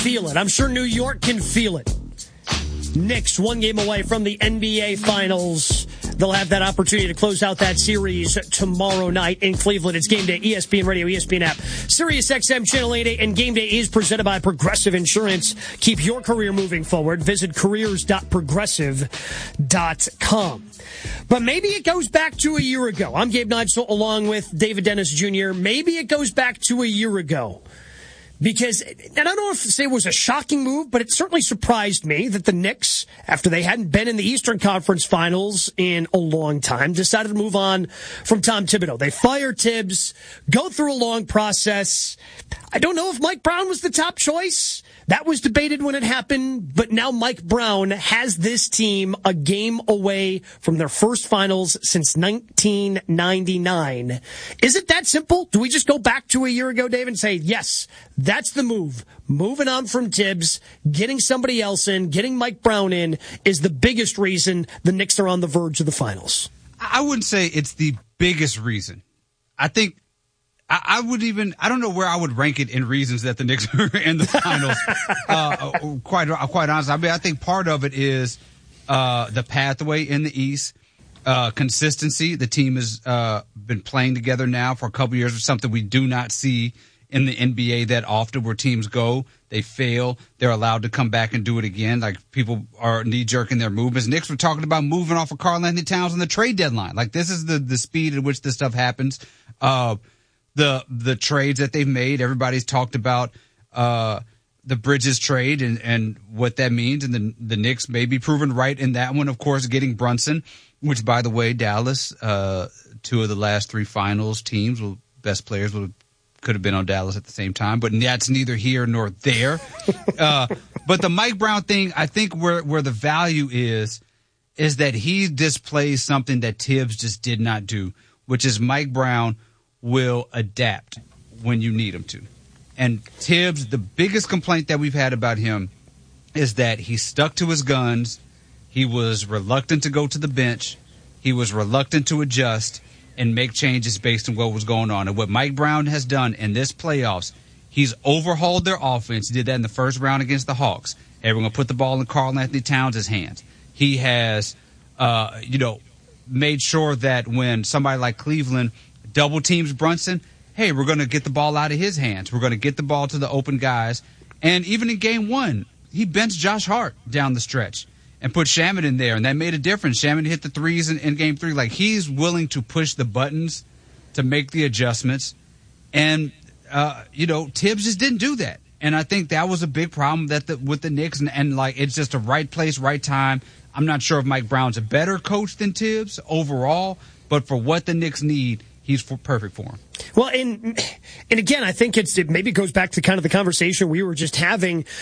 feel it. I'm sure New York can feel it. Knicks 1 game away from the NBA Finals. They'll have that opportunity to close out that series tomorrow night in Cleveland. It's Game Day, ESPN Radio, ESPN app, Sirius XM Channel 88, and Game Day is presented by Progressive Insurance. Keep your career moving forward. Visit careers.progressive.com. But maybe it goes back to a year ago. I'm Gabe Neitzel along with David Dennis Jr. Maybe it goes back to a year ago. Because, and I don't know if to say it was a shocking move, but it certainly surprised me that the Knicks, after they hadn't been in the Eastern Conference Finals in a long time, decided to move on from Tom Thibodeau. They fire Tibbs, go through a long process. I don't know if Mike Brown was the top choice. That was debated when it happened, but now Mike Brown has this team a game away from their first finals since 1999. Is it that simple? Do we just go back to a year ago, Dave, and say, yes, that's the move. Moving on from Tibbs, getting somebody else in, getting Mike Brown in is the biggest reason the Knicks are on the verge of the finals. I wouldn't say it's the biggest reason. I think I don't know where I would rank it in reasons that the Knicks are in the finals. Quite honestly. I mean, I think part of it is the pathway in the East, consistency. The team has been playing together now for a couple years, or something we do not see in the NBA that often, where teams go, they fail, they're allowed to come back and do it again. Like, people are knee-jerking their movements. Knicks were talking about moving off of Karl-Anthony Towns on the trade deadline. Like, this is the speed at which this stuff happens. The trades that they've made, everybody's talked about the Bridges trade and what that means, and the Knicks may be proven right in that one. Of course, getting Brunson, which, by the way, Dallas, 2 of the last 3 finals teams, best players could have been on Dallas at the same time, but that's neither here nor there. But the Mike Brown thing, I think where the value is that he displays something that Tibbs just did not do, which is Mike Brown will adapt when you need him to. And Tibbs, the biggest complaint that we've had about him is that he stuck to his guns. He was reluctant to go to the bench. He was reluctant to adjust and make changes based on what was going on. And what Mike Brown has done in this playoffs, he's overhauled their offense. He did that in the first round against the Hawks. Everyone put the ball in Karl-Anthony Towns' hands. He has, made sure that when somebody like Cleveland double teams Brunson, hey, we're going to get the ball out of his hands. We're going to get the ball to the open guys. And even in game 1, he benched Josh Hart down the stretch and put Shamet in there, and that made a difference. Shamet hit the threes in game 3. Like, he's willing to push the buttons to make the adjustments. And, Tibbs just didn't do that. And I think that was a big problem with the Knicks. And it's just a right place, right time. I'm not sure if Mike Brown's a better coach than Tibbs overall, but for what the Knicks need, he's perfect for him. Well, and again, I think it maybe goes back to kind of the conversation we were just having